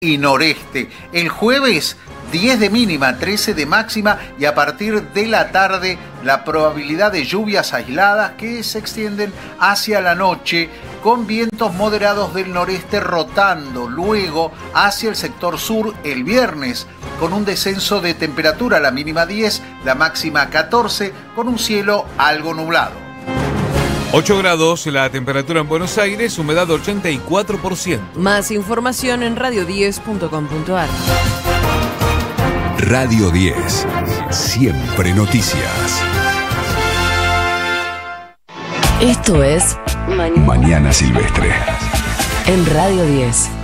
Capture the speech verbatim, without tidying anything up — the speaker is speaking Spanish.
y noreste. El jueves, diez de mínima, trece de máxima, y a partir de la tarde la probabilidad de lluvias aisladas que se extienden hacia la noche con vientos moderados del noreste rotando luego hacia el sector sur el viernes, con un descenso de temperatura, la mínima diez, la máxima catorce, con un cielo algo nublado. ocho grados la temperatura en Buenos Aires, humedad ochenta y cuatro por ciento. Más información en radio diez punto com punto a r. Radio diez, siempre noticias. Esto es Mañana Silvestre. En Radio diez.